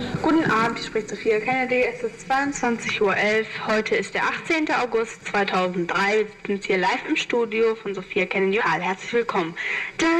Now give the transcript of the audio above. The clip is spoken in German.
Guten Abend, hier spricht Sophia Kennedy. Es ist 22:11 Uhr. Heute ist der 18. August 2003. Wir sitzen jetzt hier live im Studio von Sophia Kennedy. Herzlich willkommen.